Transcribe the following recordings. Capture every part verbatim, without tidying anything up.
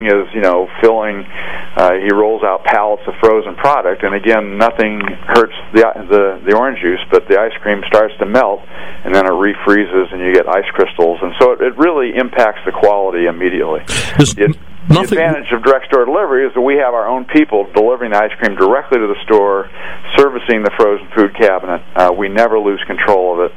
is, you know, filling, uh, he rolls out pallets of frozen product, and again, nothing hurts the, the the orange juice, but the ice cream starts to melt, and then it refreezes, and you get ice crystals, and so it, it really impacts the quality immediately. It, the advantage of direct store delivery is that we have our own people delivering the ice cream directly to the store, servicing the frozen food cabinet. Uh, we never lose control of it.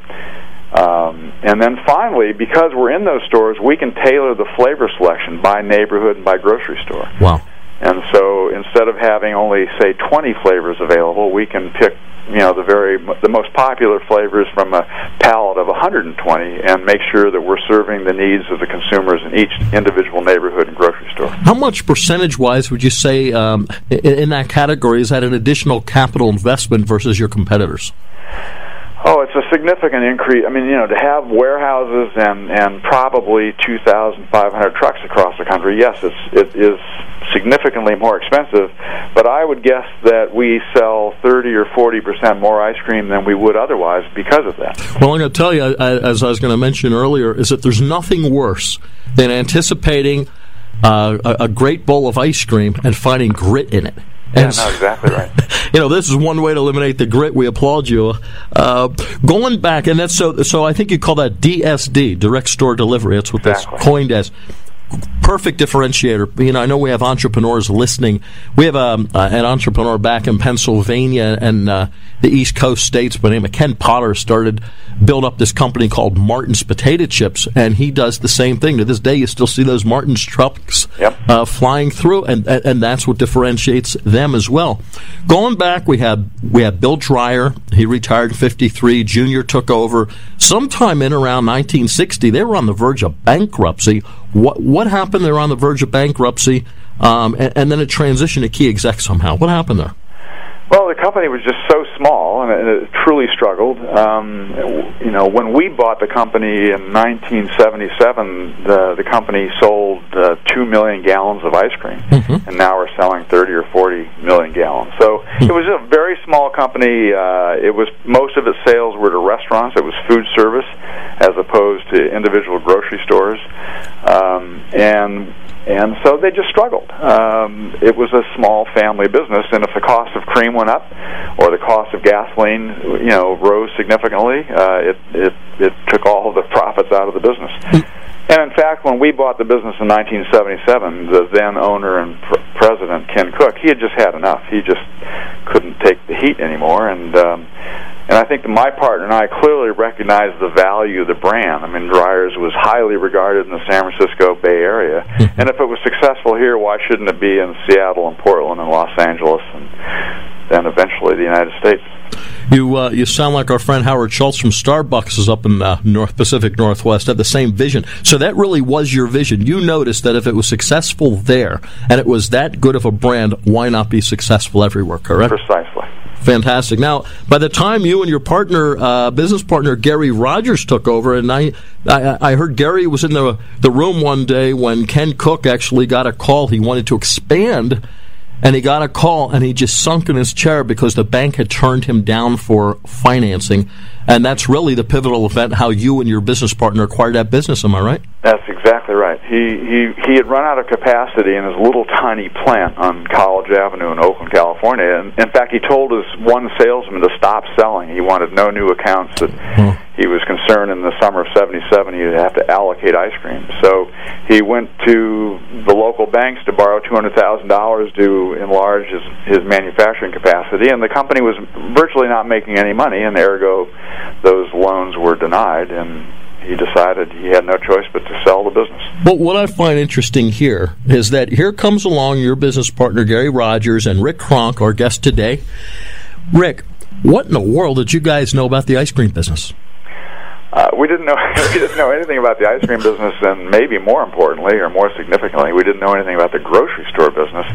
Um, and then finally, because we're in those stores, we can tailor the flavor selection by neighborhood and by grocery store. Wow. And so instead of having only, say, twenty flavors available, we can pick, you know, the very the most popular flavors from a palette of one hundred twenty and make sure that we're serving the needs of the consumers in each individual neighborhood and grocery store. How much percentage-wise would you say um, in, in that category is that an additional capital investment versus your competitors? Oh, it's a significant increase. I mean, you know, to have warehouses and, and probably two thousand five hundred trucks across the country, yes, it's, it is significantly more expensive, but I would guess that we sell thirty or forty percent more ice cream than we would otherwise because of that. Well, I'm going to tell you, as I was going to mention earlier, is that there's nothing worse than anticipating uh, a, a great bowl of ice cream and finding grit in it. Yeah, no, exactly right. You know, this is one way to eliminate the grit. We applaud you. Uh, going back, and that's so. So I think you call that D S D, direct store delivery. That's what exactly. that's coined as. Perfect differentiator. You know, I know we have entrepreneurs listening. We have um, uh, an entrepreneur back in Pennsylvania and uh, the East Coast states by the name of Ken Potter started, built up this company called Martin's Potato Chips, and he does the same thing. To this day, you still see those Martin's trucks yep. uh, flying through, and, and and that's what differentiates them as well. Going back, we had we had Bill Dreyer. He retired in fifty-three. Junior took over. Sometime in around nineteen sixty, they were on the verge of bankruptcy. What what happened? They were on the verge of bankruptcy, um, and, and then it transitioned to key exec somehow. What happened there? Well, the company was just so small, and it, it truly struggled. Um, you know, when we bought the company in nineteen seventy-seven, the the company sold uh, two million gallons of ice cream, mm-hmm. and now we're selling thirty or forty million gallons. So mm-hmm. it was a very small company. Uh, it was most of its sales were to restaurants. It was food service, as opposed to individual grocery stores, um, and. And so they just struggled. Um, it was a small family business, and if the cost of cream went up or the cost of gasoline, you know, rose significantly, uh, it, it it took all of the profits out of the business. And in fact, when we bought the business in nineteen seventy-seven, the then owner and pr- president, Ken Cook, he had just had enough. He just couldn't take the heat anymore, and um, and I think that my partner and I clearly recognized the value of the brand. I mean, Dreyer's was highly regarded in the San Francisco Bay Area, and if it was successful here, why shouldn't it be in Seattle and Portland and Los Angeles and then eventually the United States? You uh, you sound like our friend Howard Schultz from Starbucks is up in the North Pacific Northwest, had the same vision. So that really was your vision. You noticed that if it was successful there and it was that good of a brand, why not be successful everywhere, correct? Precisely. Fantastic. Now, by the time you and your partner, uh, business partner Gary Rogers took over, and I, I, I heard Gary was in the the room one day when Ken Cook actually got a call. He wanted to expand, and he got a call, and he just sunk in his chair because the bank had turned him down for financing. And that's really the pivotal event, how you and your business partner acquired that business. Am I right? That's exactly right. He he he had run out of capacity in his little tiny plant on College Avenue in Oakland, California. And in fact, he told his one salesman to stop selling. He wanted no new accounts. That hmm. He was concerned in the summer of seventy-seven he'd have to allocate ice cream. So he went to the local banks to borrow two hundred thousand dollars to enlarge his, his manufacturing capacity. And the company was virtually not making any money, and ergo, those loans were denied, and he decided he had no choice but to sell the business. But what I find interesting here is that here comes along your business partner, Gary Rogers, and Rick Kronk, our guest today. Rick, what in the world did you guys know about the ice cream business? Uh, we didn't know we didn't know anything about the ice cream business, and maybe more importantly, or more significantly, we didn't know anything about the grocery store business.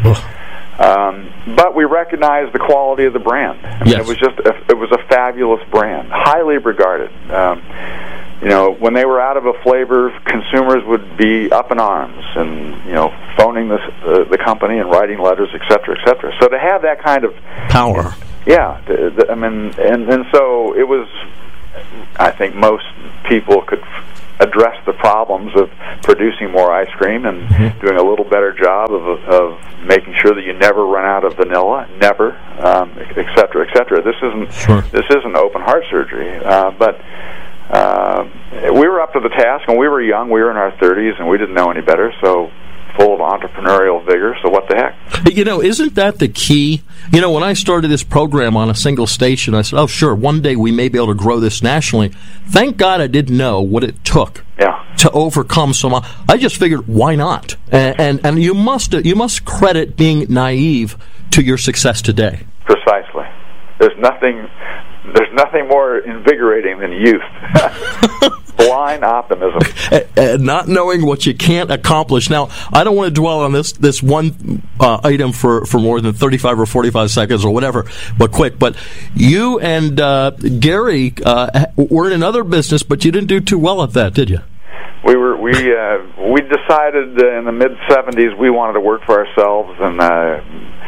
Um, but we recognized the quality of the brand. I mean, yes. It was just a, it was a fabulous brand, highly regarded. Um, you know, when they were out of a flavor, consumers would be up in arms and, you know, phoning the uh, the company and writing letters, et cetera, et cetera. So to have that kind of power, yeah, the, the, I mean, and and so it was I think most people could address the problems of producing more ice cream and mm-hmm. doing a little better job of, of making sure that you never run out of vanilla, never, um, et cetera, et cetera. This isn't sure. this isn't open heart surgery, uh, but uh, we were up to the task, and we were young. We were in our thirties, and we didn't know any better, so full of entrepreneurial vigor, so what the heck? You know, isn't that the key? You know, when I started this program on a single station, I said, oh, sure, one day we may be able to grow this nationally. Thank God I didn't know what it took yeah. to overcome some. I just figured, why not? And, and and you must you must credit being naive to your success today. Precisely. There's nothing There's nothing more invigorating than youth. Blind optimism. And not knowing what you can't accomplish. Now, I don't want to dwell on this this one uh, item for, for more than thirty-five or forty-five seconds or whatever, but quick. But you and uh, Gary uh, were in another business, but you didn't do too well at that, did you? We were we uh, we decided uh, in the mid seventies we wanted to work for ourselves, and uh,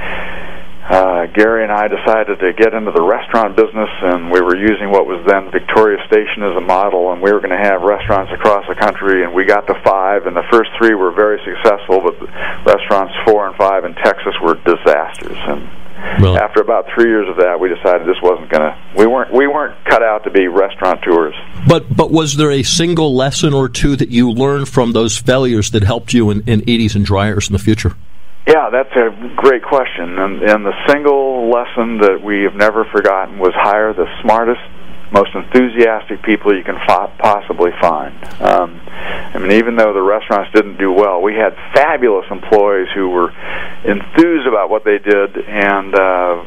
Uh, Gary and I decided to get into the restaurant business, and we were using what was then Victoria Station as a model, and we were going to have restaurants across the country, and we got to five, and the first three were very successful, but restaurants four and five in Texas were disasters. And well, after about three years of that, we decided this wasn't going to, we weren't we weren't cut out to be restaurateurs. But but was there a single lesson or two that you learned from those failures that helped you in, in Edie's and Dreyer's in the future? Yeah, that's a great question. And, and the single lesson that we have never forgotten was hire the smartest, most enthusiastic people you can fo- possibly find. Um, I mean, even though the restaurants didn't do well, we had fabulous employees who were enthused about what they did, and uh,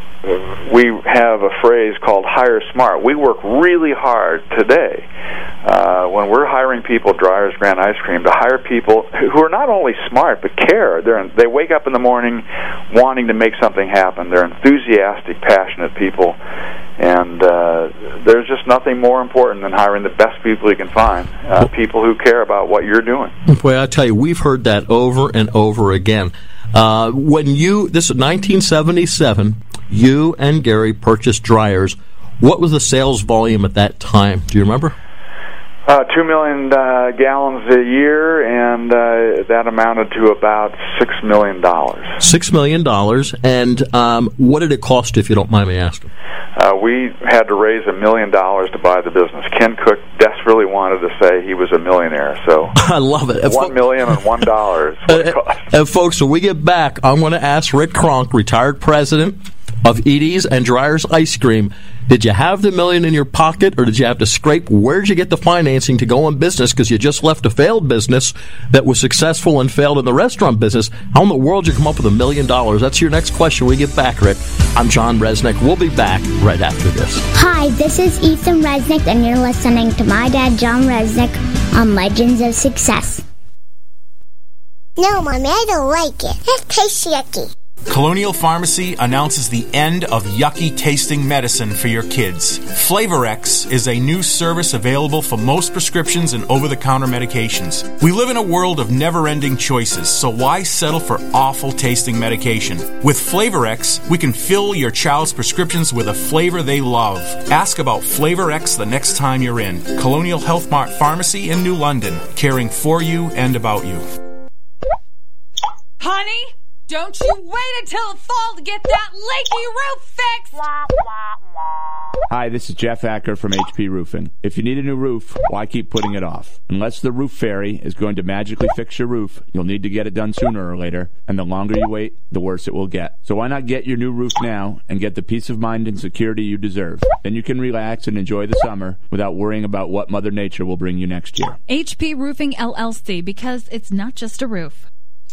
we have a phrase called hire smart. We work really hard today uh, when we're hiring people at Dreyer's Grand Ice Cream to hire people who are not only smart but care. They're, they wake up in the morning wanting to make something happen. They're enthusiastic, passionate people, and uh, there's just nothing more important than hiring the best people you can find, uh, people who care about what you're doing. Boy, I tell you, we've heard that over and over again. Uh, when you, this is nineteen seventy-seven, you and Gary purchased Dreyer's. What was the sales volume at that time? Do you remember? Uh, two million uh, gallons a year, and uh, that amounted to about six million dollars. Six million dollars, and um, what did it cost, if you don't mind me asking? Uh, we had to raise a million dollars to buy the business. Ken Cook desperately wanted to say he was a millionaire, so I love it. One million and one dollar is what it cost. And folks, when we get back, I'm going to ask Rick Kronk, retired president of Edie's and Dreyer's Ice Cream, did you have the million in your pocket, or did you have to scrape? Where did you get the financing to go in business, because you just left a failed business that was successful and failed in the restaurant business? How in the world did you come up with a million dollars? That's your next question when we get back, Rick. I'm John Resnick. We'll be back right after this. Hi, this is Ethan Resnick, and you're listening to my dad, John Resnick, on Legends of Success. No, Mommy, I don't like it. It tastes yucky. Colonial Pharmacy announces the end of yucky tasting medicine for your kids. Flavorex is a new service available for most prescriptions and over-the-counter medications. We live in a world of never-ending choices, so why settle for awful tasting medication? With Flavorex, we can fill your child's prescriptions with a flavor they love. Ask about Flavorex the next time you're in. Colonial Health Mart Pharmacy in New London, caring for you and about you. Honey? Don't you wait until the fall to get that leaky roof fixed! Hi, this is Jeff Acker from H P Roofing. If you need a new roof, why keep putting it off? Unless the roof fairy is going to magically fix your roof, you'll need to get it done sooner or later, and the longer you wait, the worse it will get. So why not get your new roof now and get the peace of mind and security you deserve? Then you can relax and enjoy the summer without worrying about what Mother Nature will bring you next year. H P Roofing L L C, because it's not just a roof.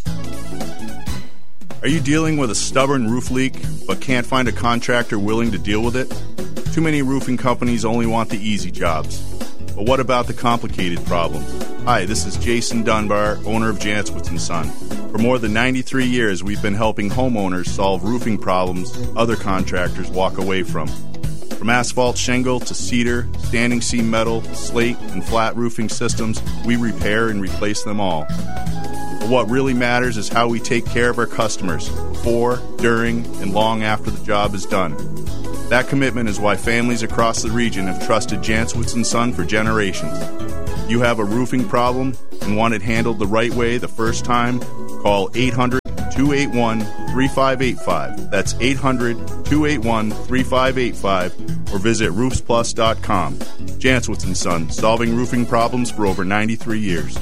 Are you dealing with a stubborn roof leak but can't find a contractor willing to deal with it? Too many roofing companies only want the easy jobs. But what about the complicated problems? Hi, this is Jason Dunbar, owner of Janswitz and Son. For more than ninety-three years, we've been helping homeowners solve roofing problems other contractors walk away from. From asphalt shingle to cedar, standing seam metal, slate, and flat roofing systems, we repair and replace them all. But what really matters is how we take care of our customers before, during, and long after the job is done. That commitment is why families across the region have trusted Janswitz and Son for generations. You have a roofing problem and want it handled the right way the first time? Call eight hundred, two eight one, three five eight five. That's eight hundred, two eight one, three five eight five or visit roofs plus dot com. Janswitz and Son, solving roofing problems for over ninety-three years.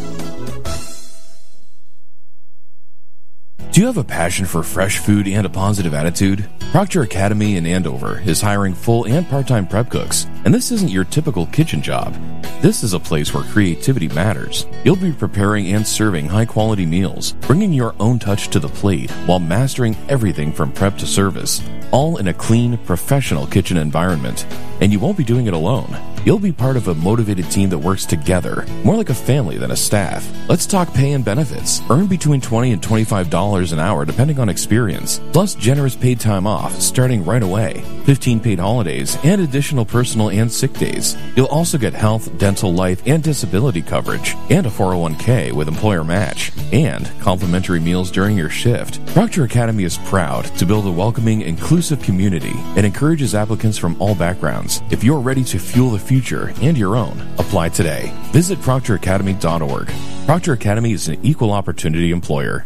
Do you have a passion for fresh food and a positive attitude? Proctor Academy in Andover is hiring full and part-time prep cooks, and this isn't your typical kitchen job. This is a place where creativity matters. You'll be preparing and serving high-quality meals, bringing your own touch to the plate while mastering everything from prep to service, all in a clean, professional kitchen environment. And you won't be doing it alone. You'll be part of a motivated team that works together, more like a family than a staff. Let's talk pay and benefits. Earn between twenty dollars and twenty-five dollars an hour depending on experience, plus generous paid time off starting right away, fifteen paid holidays, and additional personal and sick days. You'll also get health, dental, life, and disability coverage, and a four oh one k with employer match, and complimentary meals during your shift. Proctor Academy is proud to build a welcoming, inclusive community and encourages applicants from all backgrounds. If you're ready to fuel the future and your own, apply today. Visit proctor academy dot org. Proctor Academy is an equal opportunity employer.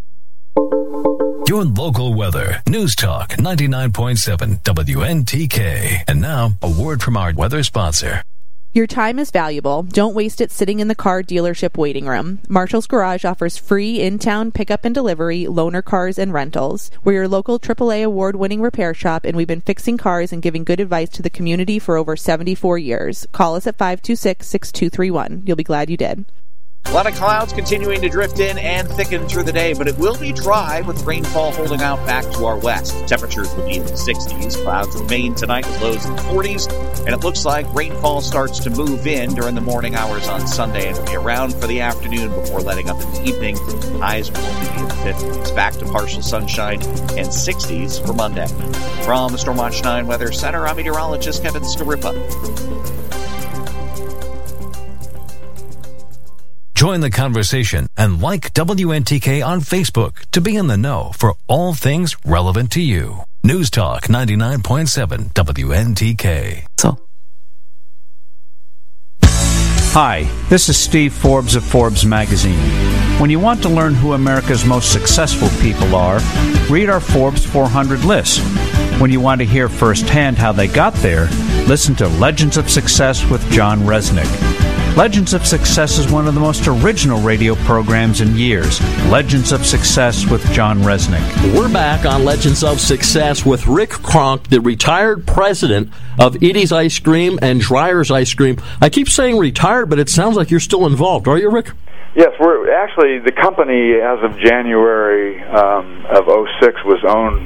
Your local weather. News Talk ninety-nine point seven W N T K. And now, a word from our weather sponsor. Your time is valuable. Don't waste it sitting in the car dealership waiting room. Marshall's Garage offers free in-town pickup and delivery, loaner cars, and rentals. We're your local triple A award-winning repair shop, and we've been fixing cars and giving good advice to the community for over seventy-four years. Call us at five two six, six two three one. You'll be glad you did. A lot of clouds continuing to drift in and thicken through the day, but it will be dry with rainfall holding out back to our west. Temperatures will be in the sixties. Clouds remain tonight with lows in the forties, and it looks like rainfall starts to move in during the morning hours on Sunday and will be around for the afternoon before letting up in the evening. Highs will only be in the fifties. Back to partial sunshine and sixties for Monday. From the Stormwatch nine Weather Center, I'm meteorologist Kevin Scarippa. Join the conversation and like W N T K on Facebook to be in the know for all things relevant to you. News Talk ninety-nine point seven W N T K. So. Hi, this is Steve Forbes of Forbes Magazine. When you want to learn who America's most successful people are, read our Forbes four hundred list. When you want to hear firsthand how they got there, listen to Legends of Success with John Resnick. Legends of Success is one of the most original radio programs in years. Legends of Success with John Resnick. We're back on Legends of Success with Rick Kronk, the retired president of Edie's Ice Cream and Dreyer's Ice Cream. I keep saying retired, but it sounds like you're still involved. Are you, Rick? Yes, we're actually, the company as of January um, of oh six was owned,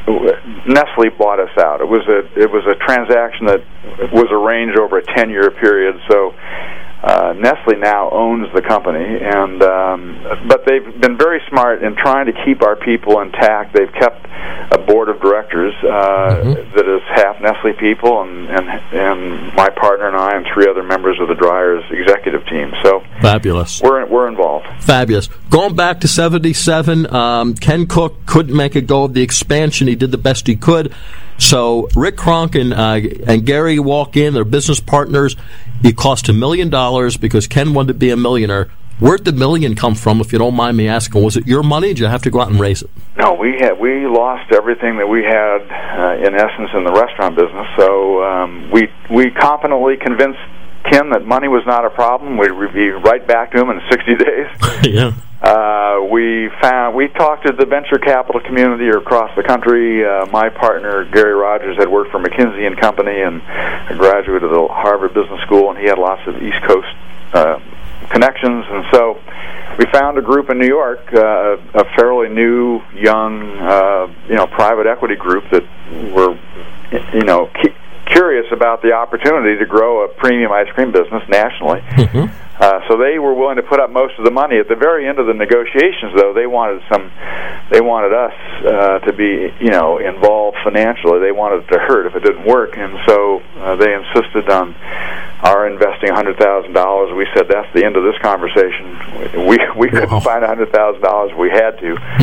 Nestle bought us out. It was a it was a transaction that was arranged over a ten-year period, so Uh, Nestle now owns the company, and um, but they've been very smart in trying to keep our people intact. They've kept a board of directors uh, mm-hmm. that is half Nestle people, and, and and my partner and I and three other members of the Dreyer's executive team. So fabulous. We're we're involved. Fabulous. Going back to seventy-seven, um, Ken Cook couldn't make a go of the expansion. He did the best he could. So Rick Kronk and, uh, and Gary walk in, they're business partners. It cost a million dollars because Ken wanted to be a millionaire. Where'd the million come from, if you don't mind me asking? Was it your money, or did you have to go out and raise it? No, we had we lost everything that we had, uh, in essence, in the restaurant business. So um, we we confidently convinced Ken that money was not a problem. We'd be right back to him in sixty days. Yeah. Uh, we found we talked to the venture capital community across the country. Uh, my partner Gary Rogers had worked for McKinsey and Company and a graduate of the Harvard Business School, and he had lots of East Coast uh, connections. And so we found a group in New York, uh, a fairly new, young, uh, you know, private equity group that were, you know, curious about the opportunity to grow a premium ice cream business nationally. Mm-hmm. Uh, so they were willing to put up most of the money. At the very end of the negotiations, though, they wanted some. They wanted us uh, to be, you know, involved financially. They wanted it to hurt if it didn't work, and so uh, they insisted on our investing one hundred thousand dollars. We said that's the end of this conversation. We we couldn't wow. find one hundred thousand dollars. We had to. Hmm. So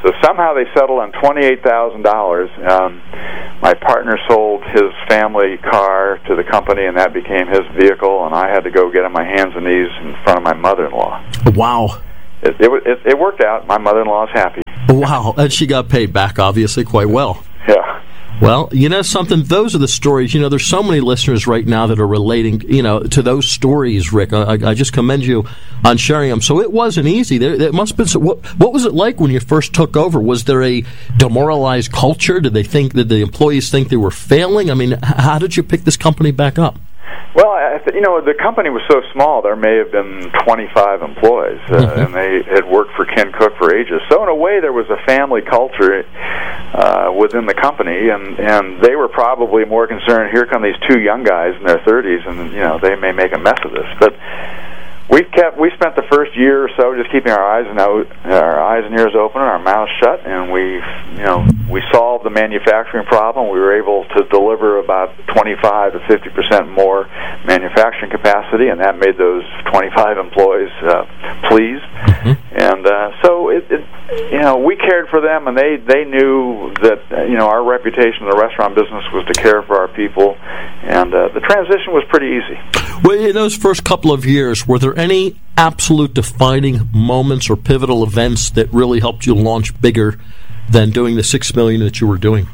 So somehow they settled on twenty-eight thousand dollars. Um, my partner sold his family car to the company, and that became his vehicle, and I had to go get on my hands and knees in front of my mother-in-law. Wow. It, it, it, it worked out. My mother-in-law is happy. Wow. And she got paid back, obviously, quite well. Yeah. Well, you know something, those are the stories. You know, there's so many listeners right now that are relating, you know, to those stories, Rick. I, I just commend you on sharing them. So it wasn't easy. There, it must have been. So what, what was it like when you first took over? Was there a demoralized culture? Did they think, did the employees think they were failing? I mean, how did you pick this company back up? Well, I th- you know, the company was so small, there may have been twenty-five employees, uh, mm-hmm. and they had worked for Ken Cook for ages. So in a way, there was a family culture uh, within the company, and, and they were probably more concerned, here come these two young guys in their thirties, and, you know, they may make a mess of this. But we kept we spent the first year or so just keeping our eyes and out, our eyes and ears open and our mouths shut, and we you know we solved the manufacturing problem. We were able to deliver about twenty-five to fifty percent more manufacturing capacity, and that made those twenty-five employees uh, pleased. Mm-hmm. And uh, so it, it you know we cared for them, and they they knew that uh, you know our reputation in the restaurant business was to care for our people, and uh, the transition was pretty easy. Well, in those first couple of years, were there any absolute defining moments or pivotal events that really helped you launch bigger than doing the six million that you were doing?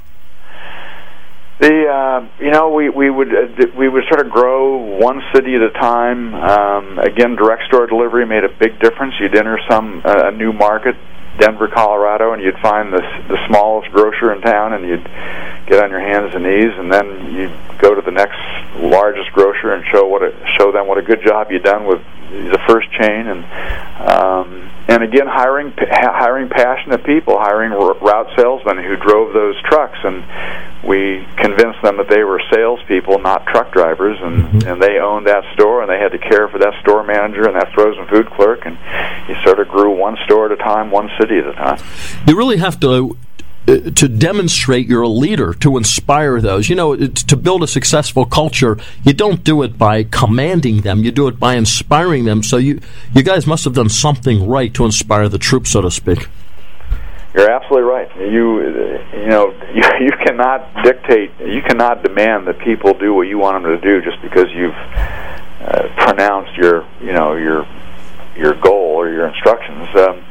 The uh, you know we we would uh, we would sort of grow one city at a time. Um, again, direct store delivery made a big difference. You'd enter some uh, a new market, Denver, Colorado, and you'd find the the smallest grocer in town, and you'd get on your hands and knees, and then you'd go to the next largest grocer and show what a, show them what a good job you'd done with the first chain, and um, and again hiring hiring passionate people, hiring route salesmen who drove those trucks, and we convinced them that they were salespeople, not truck drivers, and, mm-hmm. and they owned that store, and they had to care for that store manager and that frozen food clerk, and you sort of grew one store at a time, one city at a time. You really have to uh, to demonstrate you're a leader, to inspire those. You know, it's, to build a successful culture, you don't do it by commanding them, you do it by inspiring them. So you, you guys must have done something right to inspire the troops, so to speak. You're absolutely right. You, you know, you, you cannot dictate, you cannot demand that people do what you want them to do just because you've uh, pronounced your, you know, your your goal or your instructions. Um,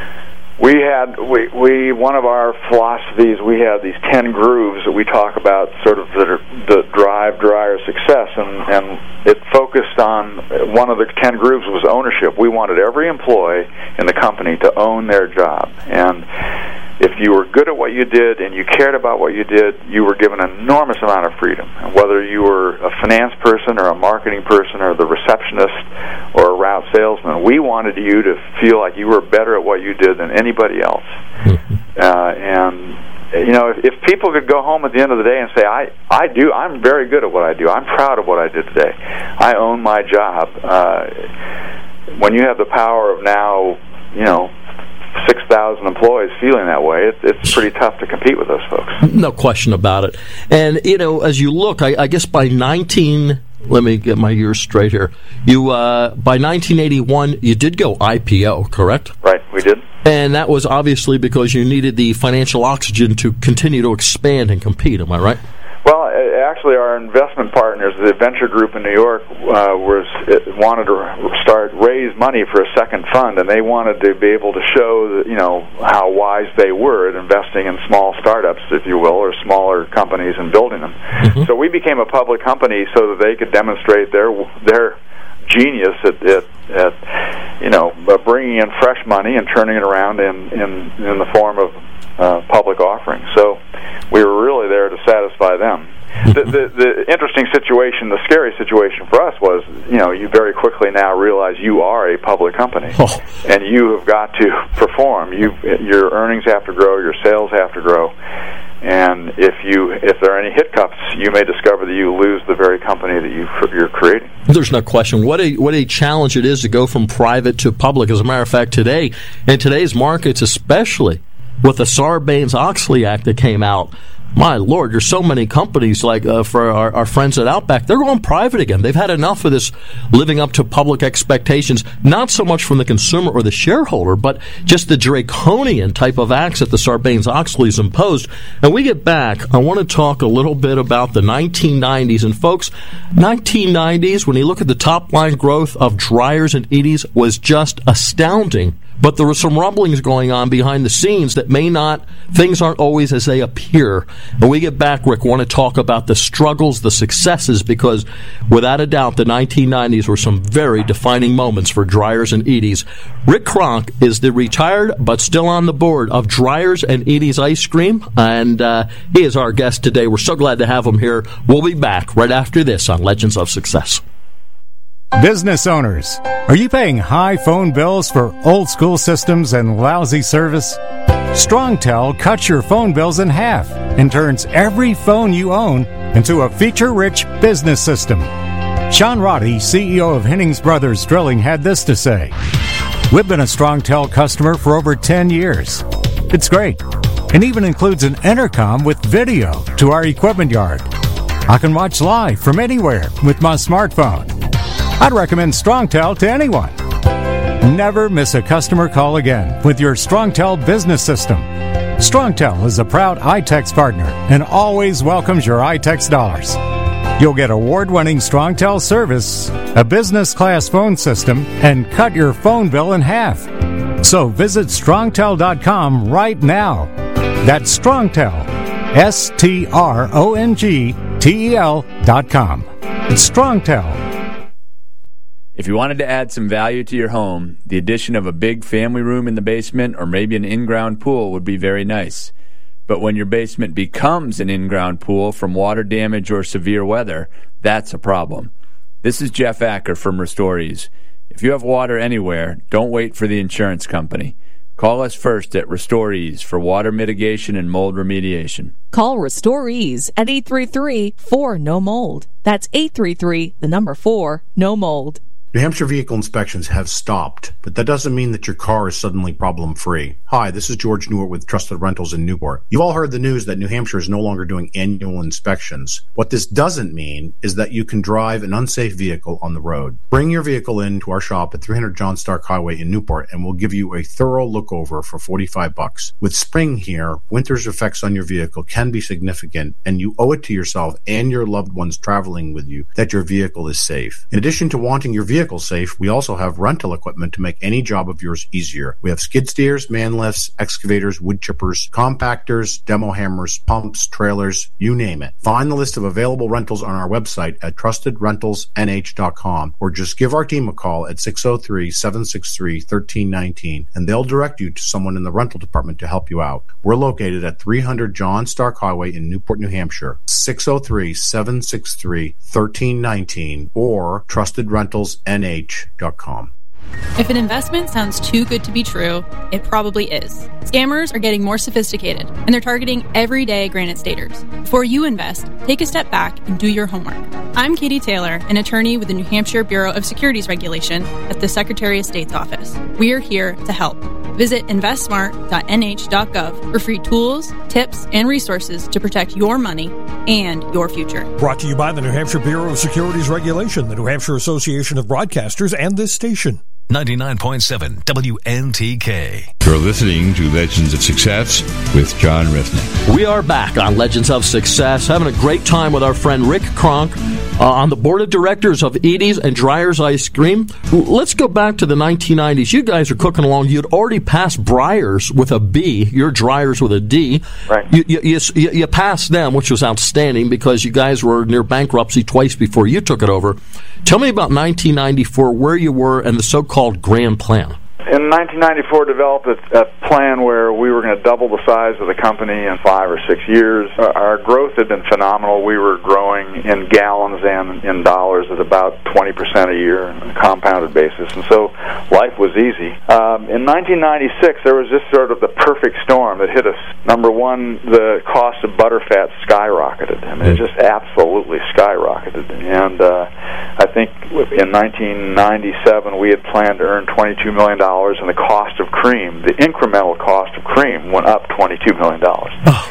we had we we one of our philosophies. We had these ten grooves that we talk about, sort of that are that drive drive success, and and it focused on one of the ten grooves was ownership. We wanted every employee in the company to own their job, and if you were good at what you did and you cared about what you did, you were given an enormous amount of freedom. And whether you were a finance person or a marketing person or the receptionist or a route salesman, we wanted you to feel like you were better at what you did than anybody else. uh, and you know, if, if people could go home at the end of the day and say, I, I do, I'm very good at what I do. I'm proud of what I did today. I own my job. Uh, when you have the power of now, you know, six thousand employees feeling that way, it, it's pretty tough to compete with those folks. No question about it. And, you know, as you look, I, I guess by nineteen, let me get my years straight here, you, uh, by nineteen eighty-one, you did go I P O, correct? Right, we did. And that was obviously because you needed the financial oxygen to continue to expand and compete, am I right? Well, actually, our investment partners, the venture group in New York, uh, was wanted to start raise money for a second fund, and they wanted to be able to show that, you know, how wise they were at investing in small startups, if you will, or smaller companies and building them. Mm-hmm. So we became a public company so that they could demonstrate their their genius at, at, at you know bringing in fresh money and turning it around in in, in the form of uh, public offerings. So we were really there to satisfy them. The, the, the interesting situation, the scary situation for us was, you know, you very quickly now realize you are a public company, oh. and you have got to perform. You, your earnings have to grow, your sales have to grow, and if you if there are any hiccups, you may discover that you lose the very company that you, you're creating. There's no question. What a what a challenge it is to go from private to public. As a matter of fact, today, in today's markets especially, with the Sarbanes-Oxley Act that came out, my Lord, there's so many companies like uh, for our, our friends at Outback, they're going private again. They've had enough of this living up to public expectations, not so much from the consumer or the shareholder, but just the draconian type of acts that the Sarbanes-Oxley's imposed. And we get back, I want to talk a little bit about the nineteen nineties. And folks, nineteen nineties, when you look at the top-line growth of Dreyer's and Eady's, was just astounding. But there were some rumblings going on behind the scenes that may not, things aren't always as they appear. When we get back, Rick, I want to talk about the struggles, the successes, because without a doubt, the nineteen nineties were some very defining moments for Dreyer's and Eady's. Rick Kronk is the retired, but still on the board of Dreyer's and Eady's Ice Cream, and uh, he is our guest today. We're so glad to have him here. We'll be back right after this on Legends of Success. Business owners, are you paying high phone bills for old school systems and lousy service? StrongTel cuts your phone bills in half and turns every phone you own into a feature-rich business system. Sean Roddy, C E O of Hennings Brothers Drilling, had this to say: "We've been a StrongTel customer for over ten years. It's great, and even includes an intercom with video to our equipment yard. I can watch live from anywhere with my smartphone. I'd recommend StrongTel to anyone. Never miss a customer call again with your StrongTel business system. StrongTel is a proud iTex partner and always welcomes your iTex dollars. You'll get award-winning StrongTel service, a business-class phone system, and cut your phone bill in half. So visit strongtel dot com right now. That's StrongTel, S T R O N G T E L dot com. It's StrongTel. If you wanted to add some value to your home, the addition of a big family room in the basement or maybe an in-ground pool would be very nice. But when your basement becomes an in-ground pool from water damage or severe weather, that's a problem. This is Jeff Acker from Restorees. If you have water anywhere, don't wait for the insurance company. Call us first at Restorees for water mitigation and mold remediation. Call Restorees at eight three three, four, N O mold. That's eight three three, the number four, no mold. New Hampshire vehicle inspections have stopped, but that doesn't mean that your car is suddenly problem-free. Hi, this is George Newart with Trusted Rentals in Newport. You've all heard the news that New Hampshire is no longer doing annual inspections. What this doesn't mean is that you can drive an unsafe vehicle on the road. Bring your vehicle in to our shop at three hundred John Stark Highway in Newport, and we'll give you a thorough look-over for forty-five bucks. With spring here, winter's effects on your vehicle can be significant, and you owe it to yourself and your loved ones traveling with you that your vehicle is safe. In addition to wanting your vehicle safe, we also have rental equipment to make any job of yours easier. We have skid steers, man lifts, excavators, wood chippers, compactors, demo hammers, pumps, trailers, you name it. Find the list of available rentals on our website at trusted rentals N H dot com, or just give our team a call at six oh three, seven six three, one three one nine, and they'll direct you to someone in the rental department to help you out. We're located at three hundred John Stark Highway in Newport, New Hampshire, six oh three, seven six three, one three one nine, or trusted rentals N H dot com. If an investment sounds too good to be true, it probably is. Scammers are getting more sophisticated, and they're targeting everyday Granite Staters. Before you invest, take a step back and do your homework. I'm Katie Taylor, an attorney with the New Hampshire Bureau of Securities Regulation at the Secretary of State's office. We are here to help. Visit invest smart dot N H dot gov for free tools, tips, and resources to protect your money and your future. Brought to you by the New Hampshire Bureau of Securities Regulation, the New Hampshire Association of Broadcasters, and this station. ninety-nine point seven W N T K. You're listening to Legends of Success with John Resnick. We are back on Legends of Success, having a great time with our friend Rick Kronk uh, on the board of directors of Eady's and Dreyer's Ice Cream. Let's go back to the nineteen nineties. You guys are cooking along. You'd already passed Breyers with a B. Your Dreyer's with a D. Right. You, you, you, you passed them, which was outstanding because you guys were near bankruptcy twice before you took it over. Tell me about nineteen ninety-four, where you were, and the so-called grand plan. In nineteen ninety-four, developed a, a plan where we were going to double the size of the company in five or six years. Our, our growth had been phenomenal. We were growing in gallons and in dollars at about twenty percent a year on a compounded basis, and so life was easy. Um, in nineteen ninety-six, there was just sort of the perfect storm that hit us. Number one, the cost of butterfat skyrocketed. I mean, it just absolutely skyrocketed. And uh, I think in nineteen ninety-seven, we had planned to earn twenty-two million dollars, and the cost of cream, the incremental cost of cream, went up twenty-two million dollars.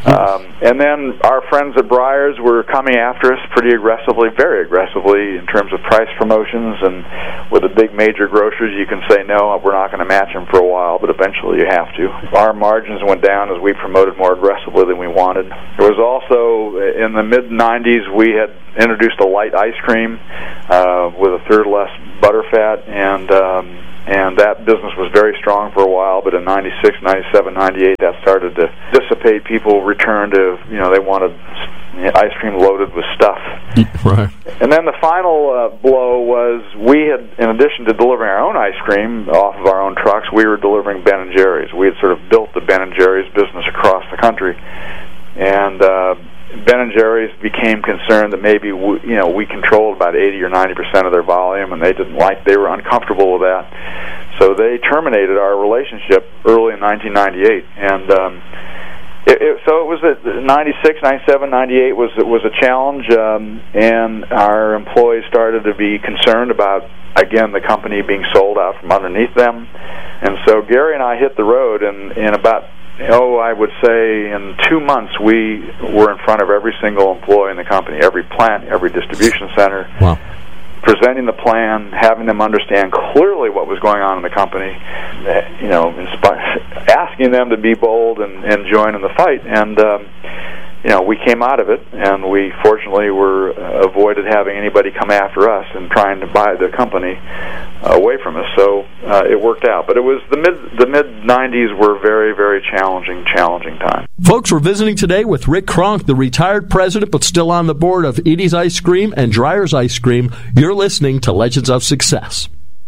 Um, and then our friends at Breyers were coming after us pretty aggressively, very aggressively, in terms of price promotions. And with the big major grocers, you can say, no, we're not going to match them for a while, but eventually you have to. Our margins went down as we promoted more aggressively than we wanted. There was also, in the mid nineties, we had introduced a light ice cream uh, with a third less butterfat, and um, and that business was very strong for a while, but in ninety-six, ninety-seven, ninety-eight, that started to dissipate. People returned to, you know, they wanted ice cream loaded with stuff. Right. And then the final uh, blow was we had, in addition to delivering our own ice cream off of our own trucks, we were delivering Ben and Jerry's. We had sort of built the Ben and Jerry's business across the country. And uh, Ben and Jerry's became concerned that maybe we, you know we controlled about eighty or ninety percent of their volume, and they didn't like they were uncomfortable with that, so they terminated our relationship early in nineteen ninety-eight. And um, it, it, so it was at ninety-six, ninety-seven, ninety-eight was it was a challenge, um, and our employees started to be concerned about again the company being sold out from underneath them, and so Gary and I hit the road, and in about Oh, I would say in two months we were in front of every single employee in the company, every plant, every distribution center, wow. presenting the plan, having them understand clearly what was going on in the company, you know, inspi- asking them to be bold and, and join in the fight. And, um, you know, we came out of it, and we fortunately were uh, avoided having anybody come after us and trying to buy the company uh, away from us. So uh, it worked out. But it was the mid the mid nineties were very very challenging challenging time. Folks, we're visiting today with Rick Kronk, the retired president but still on the board of Edie's Ice Cream and Dreyer's Ice Cream. You're listening to Legends of Success.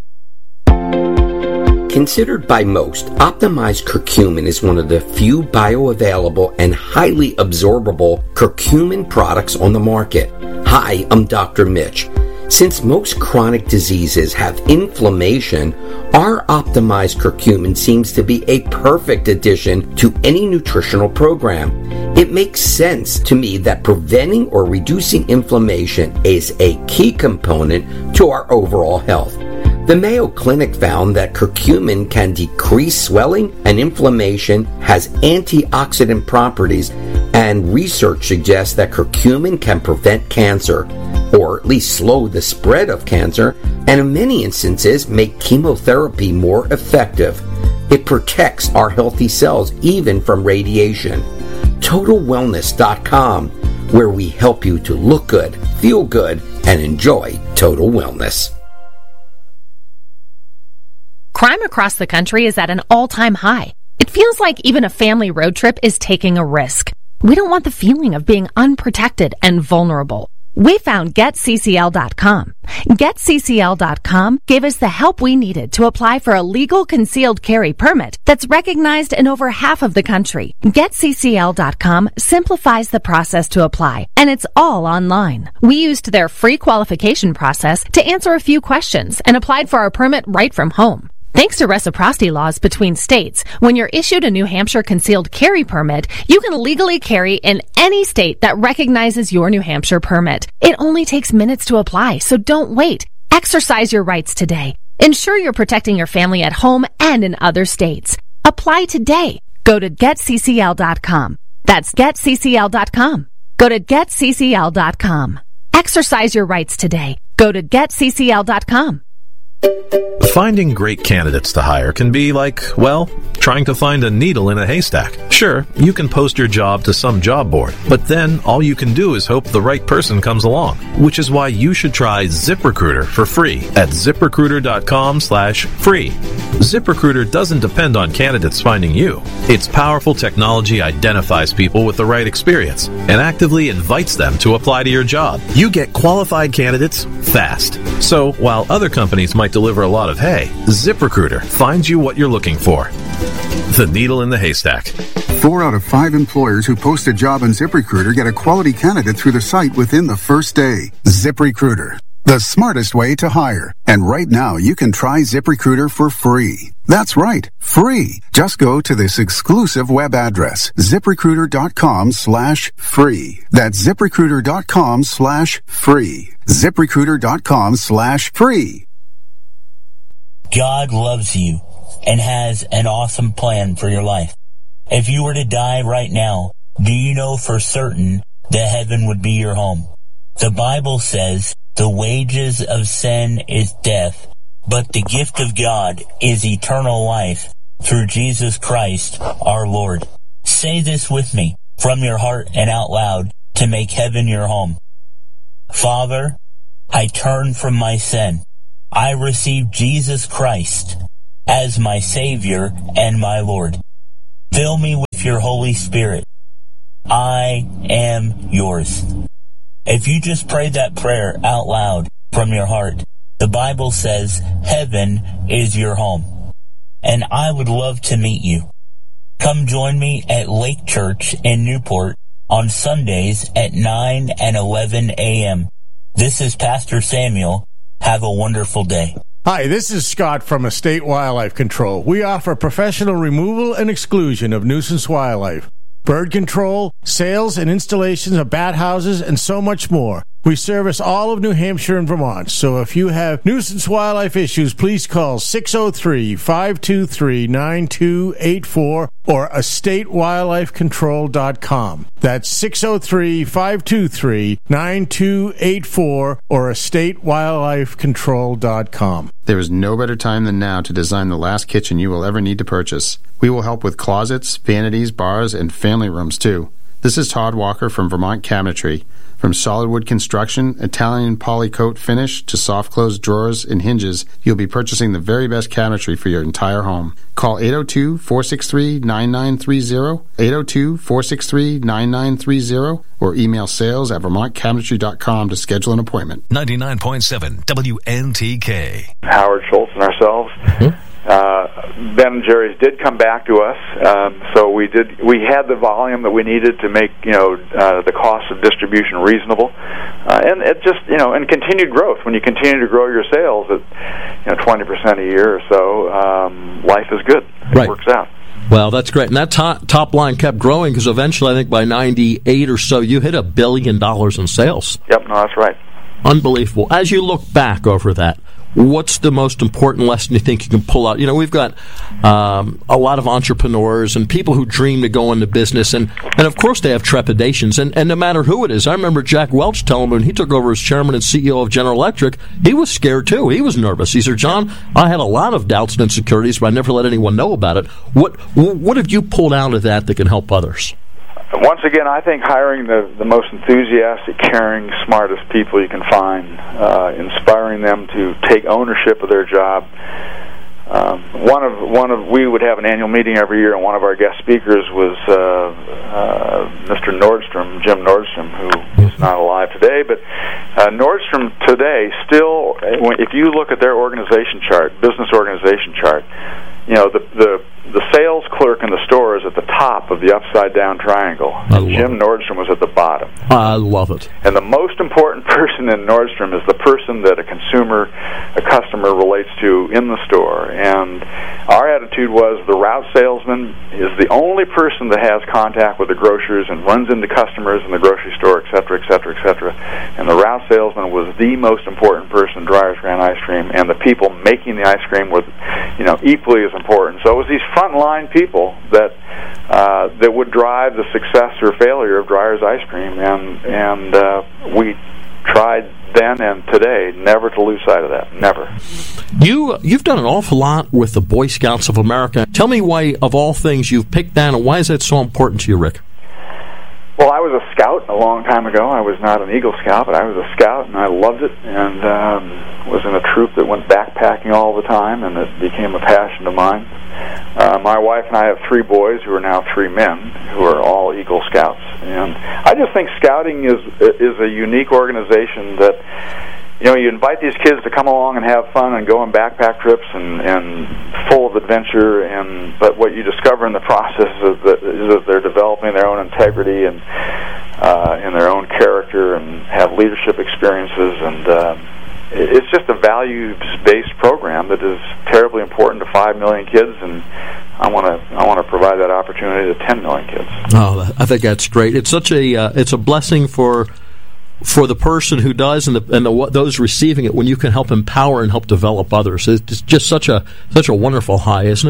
Considered by most, optimized curcumin is one of the few bioavailable and highly absorbable curcumin products on the market. Hi, I'm Doctor Mitch. Since most chronic diseases have inflammation, our optimized curcumin seems to be a perfect addition to any nutritional program. It makes sense to me that preventing or reducing inflammation is a key component to our overall health. The Mayo Clinic found that curcumin can decrease swelling and inflammation, has antioxidant properties, and research suggests that curcumin can prevent cancer, or at least slow the spread of cancer, and in many instances make chemotherapy more effective. It protects our healthy cells even from radiation. Total Wellness dot com, where we help you to look good, feel good, and enjoy total wellness. Crime across the country is at an all-time high. It feels like even a family road trip is taking a risk. We don't want the feeling of being unprotected and vulnerable. We found Get C C L dot com. Get C C L dot com gave us the help we needed to apply for a legal concealed carry permit that's recognized in over half of the country. Get C C L dot com simplifies the process to apply, and it's all online. We used their free qualification process to answer a few questions and applied for our permit right from home. Thanks to reciprocity laws between states, when you're issued a New Hampshire concealed carry permit, you can legally carry in any state that recognizes your New Hampshire permit. It only takes minutes to apply, so don't wait. Exercise your rights today. Ensure you're protecting your family at home and in other states. Apply today. Go to Get C C L dot com. That's Get C C L dot com. Go to Get C C L dot com. Exercise your rights today. Go to Get C C L dot com. Finding great candidates to hire can be like, well, trying to find a needle in a haystack. Sure, you can post your job to some job board, but then all you can do is hope the right person comes along, which is why you should try ZipRecruiter for free at ZipRecruiter dot com slash free. ZipRecruiter doesn't depend on candidates finding you. Its powerful technology identifies people with the right experience and actively invites them to apply to your job. You get qualified candidates fast. So while other companies might deliver a lot of hay, ZipRecruiter finds you what you're looking for. The needle in the haystack. Four out of five employers who post a job on ZipRecruiter get a quality candidate through the site within the first day. ZipRecruiter, the smartest way to hire. And right now, you can try ZipRecruiter for free. That's right, free. Just go to this exclusive web address, ZipRecruiter dot com slash free. That's ZipRecruiter dot com slash free. ZipRecruiter dot com slash free. God loves you and has an awesome plan for your life. If you were to die right now, Do you know for certain that heaven would be your home? The Bible says the wages of sin is death, but the gift of God is eternal life through Jesus Christ our Lord. Say this with me from your heart and out loud to make heaven your home. Father, I turn from my sin. I receive Jesus Christ as my Savior and my Lord. Fill me with your Holy Spirit. I am yours. If you just prayed that prayer out loud from your heart, the Bible says heaven is your home. And I would love to meet you. Come join me at Lake Church in Newport on Sundays at nine and eleven a.m. This is Pastor Samuel. Have a wonderful day. Hi, this is Scott from Estate Wildlife Control. We offer professional removal and exclusion of nuisance wildlife, bird control, sales and installations of bat houses, and so much more. We service all of New Hampshire and Vermont, so if you have nuisance wildlife issues, please call six oh three, five two three, nine two eight four or estate wildlife control dot com. That's six oh three, five two three, nine two eight four or estate wildlife control dot com. There is no better time than now to design the last kitchen you will ever need to purchase. We will help with closets, vanities, bars, and family rooms, too. This is Todd Walker from Vermont Cabinetry. From solid wood construction, Italian polycoat finish, to soft close drawers and hinges, you'll be purchasing the very best cabinetry for your entire home. Call eight oh two, four six three, nine nine three oh, eight oh two, four six three, nine nine three oh, or email sales at vermont cabinetry dot com to schedule an appointment. ninety-nine point seven W N T K. Howard Schultz and ourselves. Mm-hmm. Uh, Ben and Jerry's did come back to us, um, so we did. We had the volume that we needed to make, you know, uh, the cost of distribution reasonable, uh, and it just, you know, and continued growth. When you continue to grow your sales at, you know, twenty percent a year or so, um, life is good. It right. works out. Well, that's great. And that top, top line kept growing because eventually, I think by ninety-eight or so, you hit a billion dollars in sales. Yep, no, that's right. Unbelievable. As you look back over that, what's the most important lesson you think you can pull out? You know, we've got um, a lot of entrepreneurs and people who dream to go into business, and, and of course they have trepidations, and, and no matter who it is. I remember Jack Welch telling me when he took over as chairman and C E O of General Electric, he was scared too. He was nervous. He said, John, I had a lot of doubts and insecurities, but I never let anyone know about it. What, what have you pulled out of that that can help others? Once again, I think hiring the, the most enthusiastic, caring, smartest people you can find, uh, inspiring them to take ownership of their job. Um, one of one of we would have an annual meeting every year, and one of our guest speakers was uh, uh, Mister Nordstrom, Jim Nordstrom, who is not alive today. But uh, Nordstrom today still, if you look at their organization chart, business organization chart, you know, the the the sales clerk in the store is at the top of the upside-down triangle. And Jim Nordstrom was at the bottom. I love it. And the most important person in Nordstrom is the person that a consumer, a customer relates to in the store. And our attitude was the route salesman is the only person that has contact with the grocers and runs into customers in the grocery store, et cetera, et cetera, et cetera. And the route salesman was the most important person in Dreyer's Grand Ice Cream, and the people making the ice cream were, you know, equally as important. So it was these frontline people that uh, that would drive the success or failure of Dreyer's Ice Cream, and and uh, we tried then and today never to lose sight of that. Never. You you've done an awful lot with the Boy Scouts of America. Tell me why, of all things, you've picked that, and why is that so important to you, Rick? Well, I was a scout a long time ago. I was not an Eagle Scout, but I was a scout, and I loved it, and um, was in a troop that went backpacking all the time, and it became a passion of mine. Uh, my wife and I have three boys who are now three men who are all Eagle Scouts, and I just think scouting is is a unique organization that, you know, you invite these kids to come along and have fun and go on backpack trips and, and full of adventure, and but what you discover in the process is that, is that they're developing their own integrity and uh, and their own character, and have leadership experiences, and uh, it's just a values-based program that is terribly important to five million kids, and I want to I want to provide that opportunity to ten million kids. Oh, I think that's great. It's such a uh, it's a blessing for. for the person who does and the, and the, those receiving it, when you can help empower and help develop others. It's just such a such a wonderful high, isn't it?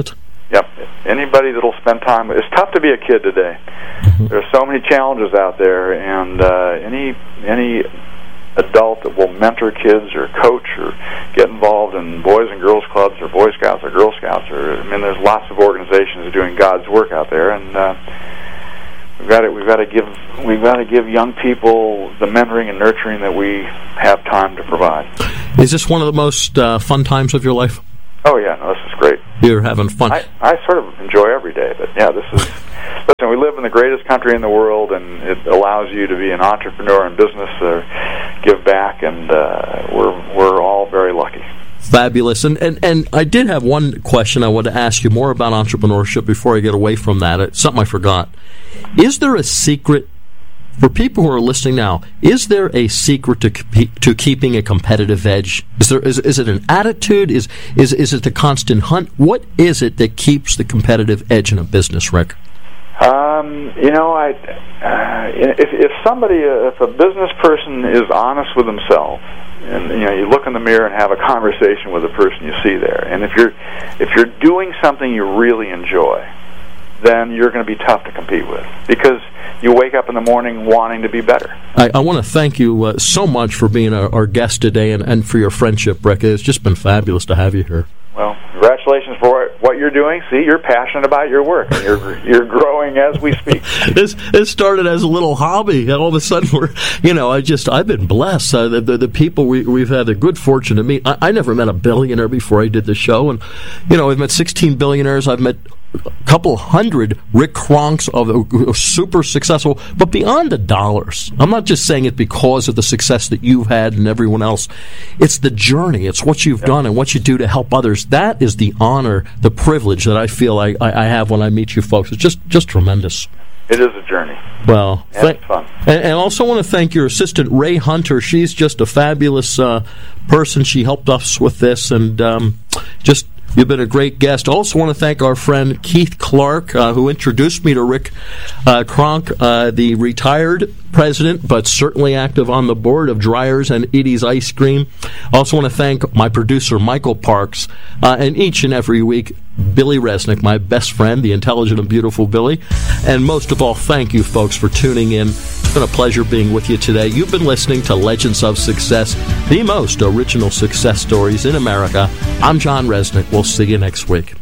Yep. Anybody that'll spend time. It's tough to be a kid today. Mm-hmm. There's so many challenges out there, and uh, any any adult that will mentor kids or coach or get involved in Boys and Girls Clubs or Boy Scouts or Girl Scouts, or I mean, there's lots of organizations doing God's work out there, and uh, we've got to we've got to give we've got to give young people the mentoring and nurturing that we have time to provide. Is this one of the most uh, fun times of your life? Oh yeah, no, this is great. You're having fun. I, I sort of enjoy every day, but yeah, this is. Listen, we live in the greatest country in the world, and it allows you to be an entrepreneur in business, or give back, and uh, we're we're all very lucky. Fabulous. And, and and I did have one question I wanted to ask you more about entrepreneurship before I get away from that. It's something I forgot. Is there a secret, for people who are listening now, is there a secret to to keeping a competitive edge? Is there is is it an attitude? Is is is it the constant hunt? What is it that keeps the competitive edge in a business, Rick? Um, you know, I uh, if if somebody if a business person is honest with himself, and you know, you look in the mirror and have a conversation with the person you see there, and if you're if you're doing something you really enjoy, then you're going to be tough to compete with, because you wake up in the morning wanting to be better. I, I want to thank you uh, so much for being our, our guest today, and, and for your friendship, Rick. It's just been fabulous to have you here. Well, congratulations for what you're doing. See, you're passionate about your work, and you're you're growing as we speak. this this started as a little hobby, and all of a sudden we're, you know, I just I've been blessed. Uh, the, the the people we we've had the good fortune to meet. I, I never met a billionaire before I did the show, and you know, I've met sixteen billionaires. I've met a couple hundred Rick Kronks of uh, super successful, but beyond the dollars. I'm not just saying it because of the success that you've had and everyone else. It's the journey. It's what you've yeah. done and what you do to help others. That is the honor, the privilege that I feel I, I, I have when I meet you folks. It's just, just tremendous. It is a journey. Well, and th- it's fun. And, and also want to thank your assistant, Ray Hunter. She's just a fabulous uh, person. She helped us with this, and um, just you've been a great guest. Also want to thank our friend Keith Clark, uh, who introduced me to Rick uh, Kronk, uh, the retired president, but certainly active on the board of Dryers and Edie's Ice Cream. Also want to thank my producer, Michael Parks, uh, and each and every week, Billy Resnick, my best friend, the intelligent and beautiful Billy. And most of all, thank you, folks, for tuning in. It's been a pleasure being with you today. You've been listening to Legends of Success, the most original success stories in America. I'm John Resnick. We'll see you next week.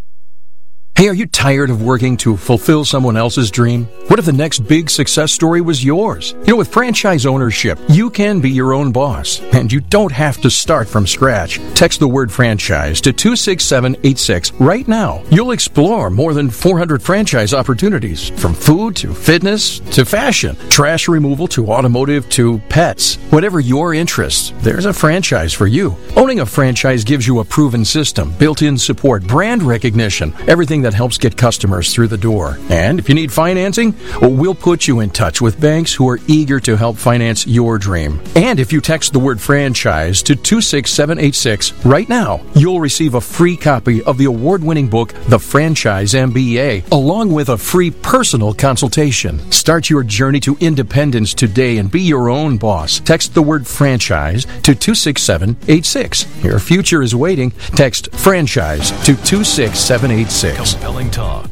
Hey, are you tired of working to fulfill someone else's dream? What if the next big success story was yours? You know, with franchise ownership, you can be your own boss, and you don't have to start from scratch. Text the word franchise to two six seven eight six right now. You'll explore more than four hundred franchise opportunities, from food to fitness to fashion, trash removal to automotive to pets. Whatever your interests, there's a franchise for you. Owning a franchise gives you a proven system, built-in support, brand recognition, everything that helps get customers through the door. And if you need financing, well, we'll put you in touch with banks who are eager to help finance your dream. And if you text the word franchise to two six seven eight six right now, you'll receive a free copy of the award-winning book, The Franchise M B A, along with a free personal consultation. Start your journey to independence today and be your own boss. Text the word franchise to two six seven eight six. Your future is waiting. Text franchise to two six seven eight six. Compelling talk.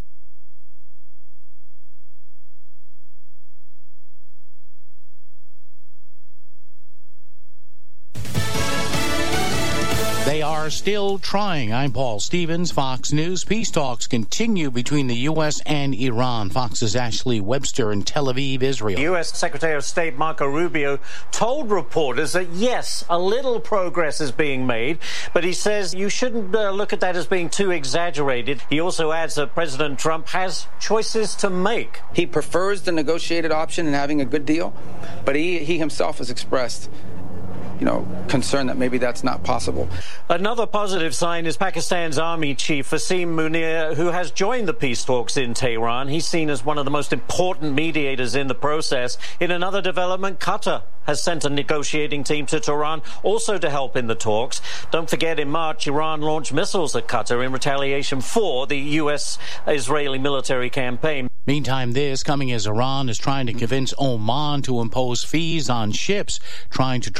They are still trying. I'm Paul Stevens, Fox News. Peace talks continue between the U S and Iran. Fox's Ashley Webster in Tel Aviv, Israel. U S Secretary of State Marco Rubio told reporters that, yes, a little progress is being made, but he says you shouldn't uh, look at that as being too exaggerated. He also adds that President Trump has choices to make. He prefers the negotiated option and having a good deal, but he, he himself has expressed you know, concern that maybe that's not possible. Another positive sign is Pakistan's army chief, Asim Munir, who has joined the peace talks in Tehran. He's seen as one of the most important mediators in the process. In another development, Qatar has sent a negotiating team to Tehran, also to help in the talks. Don't forget, in March, Iran launched missiles at Qatar in retaliation for the U S-Israeli military campaign. Meantime, this coming as Iran is trying to convince Oman to impose fees on ships trying to traverse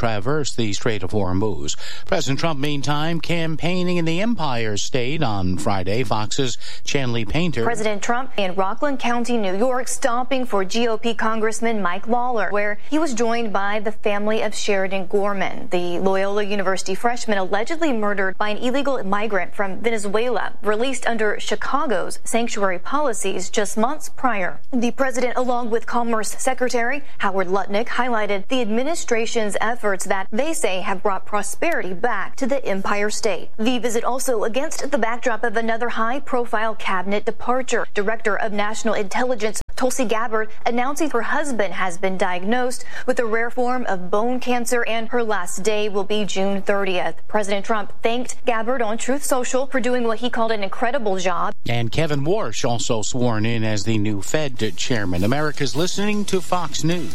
across the Strait of Hormuz. President Trump, meantime, campaigning in the Empire State on Friday. Fox's Chanley Painter. President Trump in Rockland County, New York, stopping for G O P Congressman Mike Lawler, where he was joined by the family of Sheridan Gorman, the Loyola University freshman allegedly murdered by an illegal migrant from Venezuela, released under Chicago's sanctuary policies just months prior. The president, along with Commerce Secretary Howard Lutnick, highlighted the administration's efforts that they say have brought prosperity back to the Empire State. The visit also against the backdrop of another high-profile cabinet departure. Director of National Intelligence Tulsi Gabbard announcing her husband has been diagnosed with a rare form of bone cancer and her last day will be June thirtieth. President Trump thanked Gabbard on Truth Social for doing what he called an incredible job. And Kevin Warsh also sworn in as the new Fed chairman. America's listening to Fox News.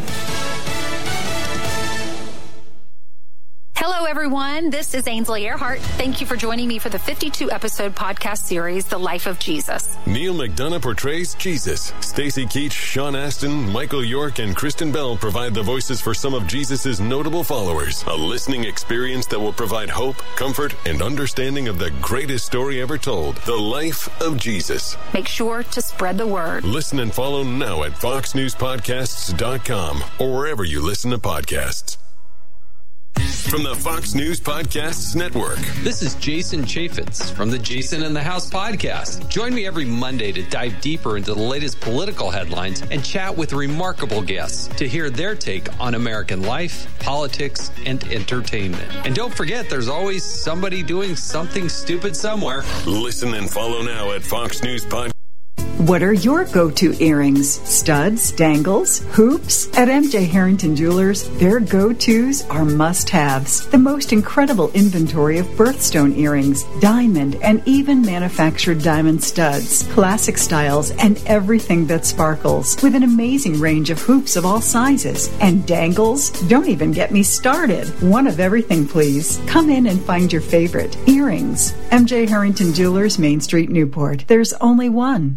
Hello, everyone. This is Ainsley Earhart. Thank you for joining me for the fifty-two episode podcast series, The Life of Jesus. Neil McDonough portrays Jesus. Stacy Keach, Sean Astin, Michael York, and Kristen Bell provide the voices for some of Jesus' notable followers. A listening experience that will provide hope, comfort, and understanding of the greatest story ever told, The Life of Jesus. Make sure to spread the word. Listen and follow now at fox news podcasts dot com or wherever you listen to podcasts. From the Fox News Podcasts Network. This is Jason Chaffetz from the Jason in the House podcast. Join me every Monday to dive deeper into the latest political headlines and chat with remarkable guests to hear their take on American life, politics, and entertainment. And don't forget, there's always somebody doing something stupid somewhere. Listen and follow now at Fox News Podcast. What are your go-to earrings? Studs, dangles, hoops? At M J Harrington Jewelers, their go-tos are must-haves. The most incredible inventory of birthstone earrings, diamond, and even manufactured diamond studs, classic styles, and everything that sparkles. With an amazing range of hoops of all sizes. And dangles? Don't even get me started. One of everything, please. Come in and find your favorite. Earrings. M J Harrington Jewelers, Main Street, Newport. There's only one.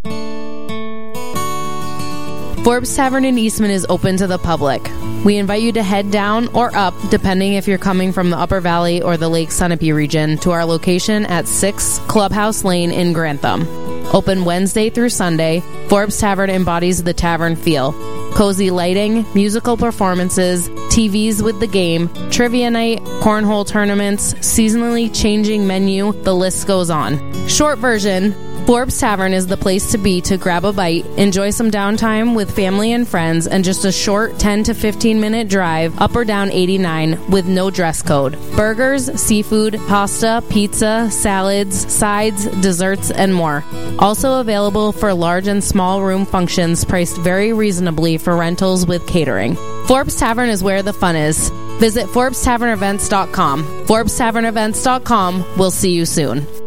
Forbes Tavern in Eastman is open to the public. We invite you to head down or up, depending if you're coming from the Upper Valley or the Lake Sunapee region, to our location at six Clubhouse Lane in Grantham. Open Wednesday through Sunday, Forbes Tavern embodies the tavern feel. Cozy lighting, musical performances, T Vs with the game, trivia night, cornhole tournaments, seasonally changing menu, the list goes on. Short version, Forbes Tavern is the place to be to grab a bite, enjoy some downtime with family and friends, and just a short ten to fifteen minute drive up or down eighty-nine with no dress code. Burgers, seafood, pasta, pizza, salads, sides, desserts, and more. Also available for large and small room functions priced very reasonably for rentals with catering. Forbes Tavern is where the fun is. Visit Forbes Tavern Events dot com. Forbes Tavern Events dot com. We'll see you soon.